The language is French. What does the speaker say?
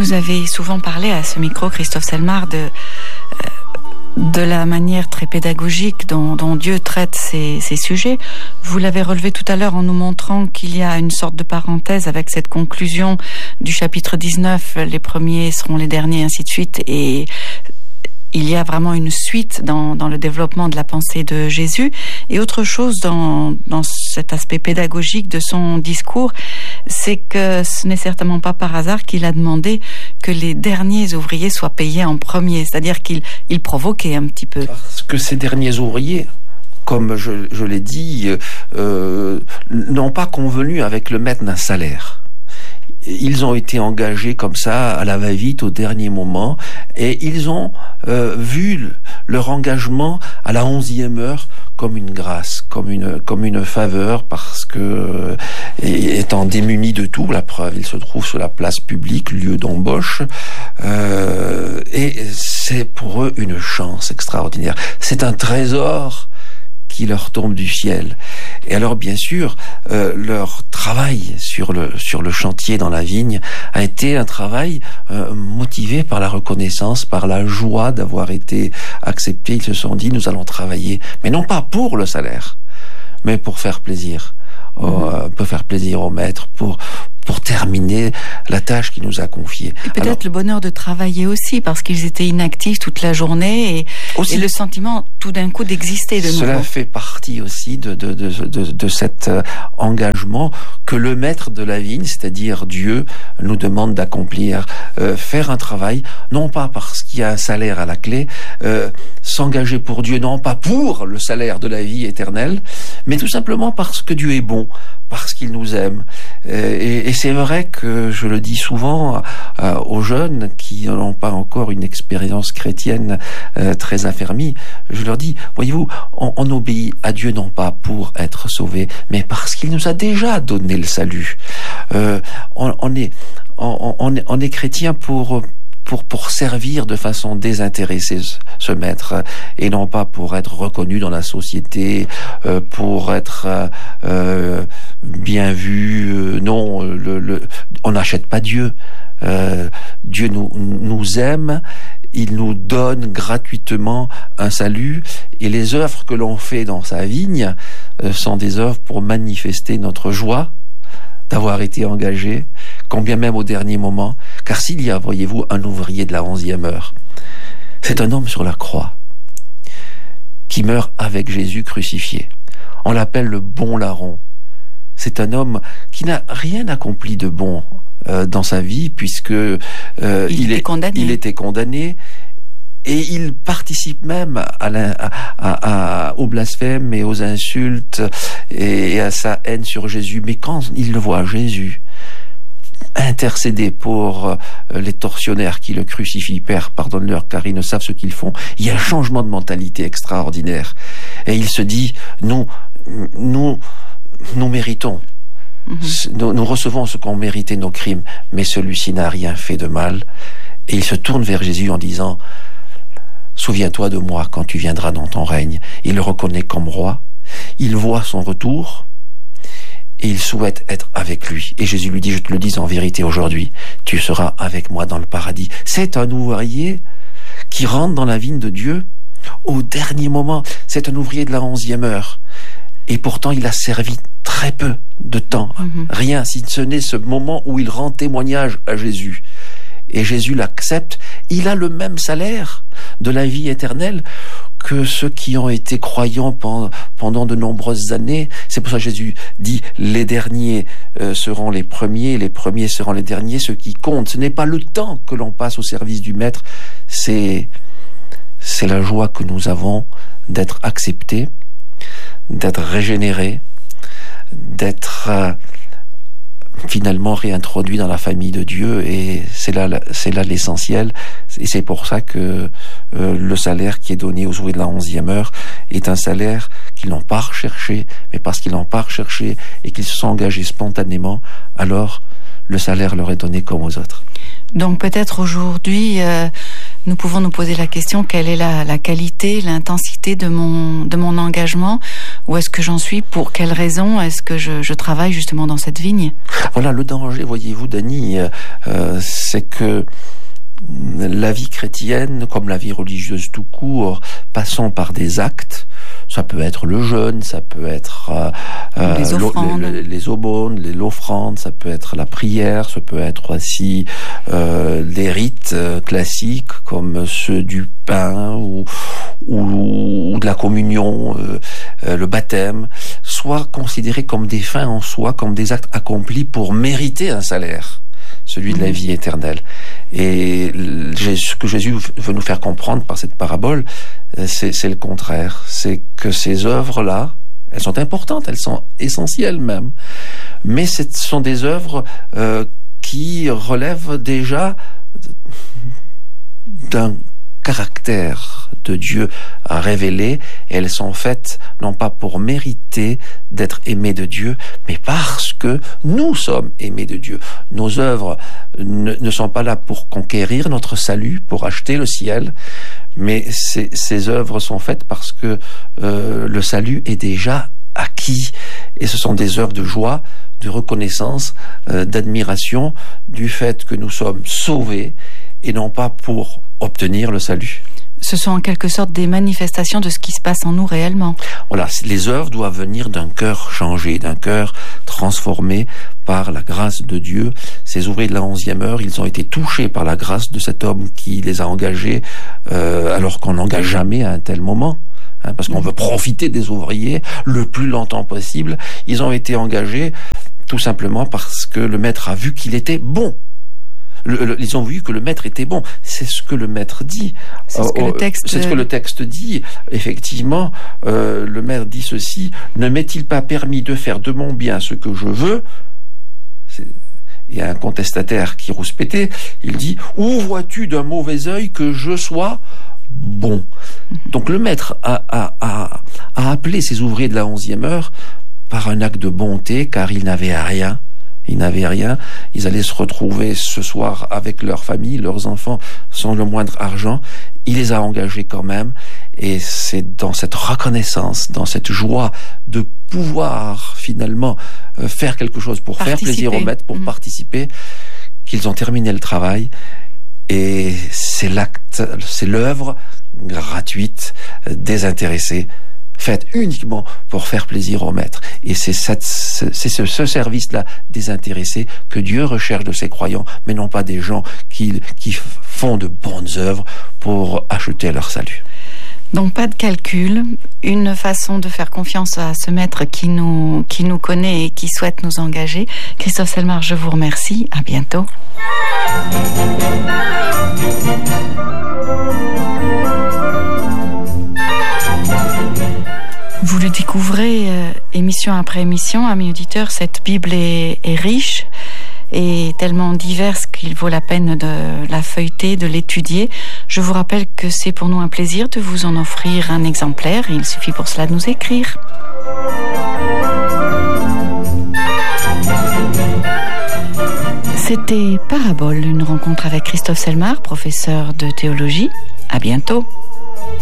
Vous avez souvent parlé à ce micro, Christophe Selmar, de la manière très pédagogique dont Dieu traite ces sujets. Vous l'avez relevé tout à l'heure en nous montrant qu'il y a une sorte de parenthèse avec cette conclusion du chapitre 19, les premiers seront les derniers, ainsi de suite, et il y a vraiment une suite dans le développement de la pensée de Jésus. Et autre chose dans cet aspect pédagogique de son discours, c'est que ce n'est certainement pas par hasard qu'il a demandé que les derniers ouvriers soient payés en premier. C'est-à-dire qu'il provoquait un petit peu. Parce que ces derniers ouvriers, comme je l'ai dit, n'ont pas convenu avec le maître d'un salaire. Ils ont été engagés comme ça à la va-vite au dernier moment et ils ont vu leur engagement à la 11e heure comme une grâce, comme une faveur, parce que étant démunis de tout, la preuve, ils se trouvent sur la place publique, lieu d'embauche, et c'est pour eux une chance extraordinaire. C'est un trésor qui leur tombe du ciel. Et alors, bien sûr, leur travail sur le chantier dans la vigne a été un travail motivé par la reconnaissance, par la joie d'avoir été acceptés. Ils se sont dit, nous allons travailler, mais non pas pour le salaire, mais pour faire plaisir. Peut faire plaisir au maître, pour terminer la tâche qu'il nous a confiée. Et peut-être le bonheur de travailler aussi, parce qu'ils étaient inactifs toute la journée, et le sentiment tout d'un coup d'exister de nouveau. Cela fait partie aussi de cet engagement que le maître de la vigne, c'est-à-dire Dieu, nous demande d'accomplir. Faire un travail, non pas parce qu'il y a un salaire à la clé, s'engager pour Dieu, non pas pour le salaire de la vie éternelle, mais tout simplement parce que Dieu est bon, parce qu'il nous aime. Et c'est vrai que je le dis souvent aux jeunes qui n'ont pas encore une expérience chrétienne très affermie, je leur dis, voyez-vous, on obéit à Dieu non pas pour être sauvé, mais parce qu'il nous a déjà donné le salut. On est chrétien pour servir de façon désintéressée ce maître, et non pas pour être reconnu dans la société, pour être bien vu. Non, on n'achète pas Dieu. Dieu nous aime, il nous donne gratuitement un salut, et les œuvres que l'on fait dans sa vigne sont des œuvres pour manifester notre joie d'avoir été engagé, quand bien même au dernier moment. Car s'il y a, voyez-vous, un ouvrier de la 11e heure, c'est un homme sur la croix qui meurt avec Jésus crucifié. On l'appelle le bon larron. C'est un homme qui n'a rien accompli de bon dans sa vie, puisque il était condamné. Et il participe même au blasphème et aux insultes et à sa haine sur Jésus. Mais quand il le voit, Jésus, intercéder pour les tortionnaires qui le crucifient, Père, pardonne-leur car ils ne savent ce qu'ils font, il y a un changement de mentalité extraordinaire. Et il se dit, nous méritons. Nous recevons ce qu'ont mérité nos crimes, mais celui-ci n'a rien fait de mal. Et il se tourne vers Jésus en disant, souviens-toi de moi quand tu viendras dans ton règne. Il le reconnaît comme roi, il voit son retour, et il souhaite être avec lui. Et Jésus lui dit, je te le dis en vérité aujourd'hui, tu seras avec moi dans le paradis. C'est un ouvrier qui rentre dans la vigne de Dieu au dernier moment. C'est un ouvrier de la 11e heure. Et pourtant, il a servi très peu de temps. Rien, si ce n'est ce moment où il rend témoignage à Jésus. Et Jésus l'accepte. Il a le même salaire de la vie éternelle que ceux qui ont été croyants pendant de nombreuses années. C'est pour ça que Jésus dit, les derniers seront les premiers seront les derniers. Ce qui compte, ce n'est pas le temps que l'on passe au service du Maître, c'est la joie que nous avons d'être acceptés, d'être régénérés, d'être finalement réintroduit dans la famille de Dieu, et c'est là l'essentiel. Et c'est pour ça que le salaire qui est donné aux ouvriers de la 11e heure est un salaire qu'ils n'ont pas recherché, mais parce qu'ils n'ont pas recherché et qu'ils se sont engagés spontanément, alors le salaire leur est donné comme aux autres. Donc peut-être aujourd'hui, nous pouvons nous poser la question, quelle est la qualité, l'intensité de mon engagement? Où est-ce que j'en suis? Pour quelles raisons est-ce que je travaille justement dans cette vigne? Voilà, le danger, voyez-vous, Dany, c'est que la vie chrétienne, comme la vie religieuse tout court, passant par des actes, ça peut être le jeûne, ça peut être les aumônes, l'offrande, ça peut être la prière, ça peut être aussi des rites classiques comme ceux du pain ou de la communion, le baptême, soit considérés comme des fins en soi, comme des actes accomplis pour mériter un salaire, celui de la vie éternelle. Et ce que Jésus veut nous faire comprendre par cette parabole, c'est le contraire. C'est que ces œuvres-là, elles sont importantes, elles sont essentielles même. Mais ce sont des œuvres qui relèvent déjà d'un caractère de Dieu à révéler, et elles sont faites non pas pour mériter d'être aimés de Dieu, mais parce que nous sommes aimés de Dieu. Nos œuvres ne sont pas là pour conquérir notre salut, pour acheter le ciel, mais ces œuvres sont faites parce que le salut est déjà acquis, et ce sont des œuvres de joie, de reconnaissance, d'admiration du fait que nous sommes sauvés, et non pas pour obtenir le salut. Ce sont en quelque sorte des manifestations de ce qui se passe en nous réellement. Voilà, les œuvres doivent venir d'un cœur changé, d'un cœur transformé par la grâce de Dieu. Ces ouvriers de la 11e heure, ils ont été touchés par la grâce de cet homme qui les a engagés, alors qu'on n'engage jamais à un tel moment. Parce qu'on veut profiter des ouvriers le plus longtemps possible. Ils ont été engagés tout simplement parce que le maître a vu qu'il était bon. Ils ont vu que le maître était bon. C'est ce que le maître dit. C'est ce que le texte dit. Effectivement, le maître dit ceci: ne m'est-il pas permis de faire de mon bien ce que je veux? Il y a un contestataire qui rouspétait. Il dit: où vois-tu d'un mauvais œil que je sois bon? Donc le maître a appelé ses ouvriers de la 11e heure par un acte de bonté, car ils n'avaient rien. Ils allaient se retrouver ce soir avec leur famille, leurs enfants, sans le moindre argent. Il les a engagés quand même, et c'est dans cette reconnaissance, dans cette joie de pouvoir finalement faire quelque chose pour faire plaisir au maître, pour participer, qu'ils ont terminé le travail. Et c'est l'œuvre gratuite, désintéressée, faite uniquement pour faire plaisir au maître. Et c'est ce service-là désintéressé que Dieu recherche de ses croyants, mais non pas des gens qui font de bonnes œuvres pour acheter leur salut. Donc pas de calcul, une façon de faire confiance à ce maître qui nous connaît et qui souhaite nous engager. Christophe Selmar, je vous remercie. À bientôt. Vous le découvrez émission après émission, amis auditeurs, cette Bible est riche et tellement diverse qu'il vaut la peine de la feuilleter, de l'étudier. Je vous rappelle que c'est pour nous un plaisir de vous en offrir un exemplaire et il suffit pour cela de nous écrire. C'était Parabole, une rencontre avec Christophe Selmar, professeur de théologie. À bientôt.